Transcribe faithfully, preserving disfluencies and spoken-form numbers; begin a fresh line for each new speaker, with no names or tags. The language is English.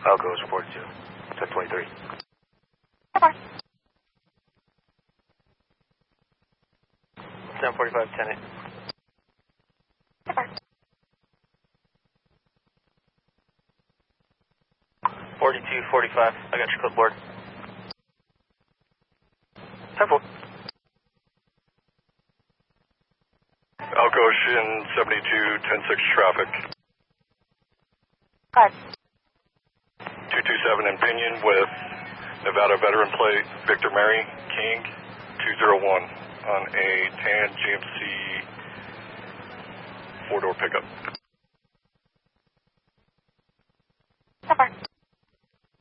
Alco is reported to. ten twenty-three. ten forty-five, ten eight. forty-two forty-five, I got your clipboard. ten four.
Alco Ocean seventy-two, ten six traffic.
Five.
two two seven in Pinion with Nevada veteran plate Victor Mary King two zero one on a tan G M C four-door pickup.
Over.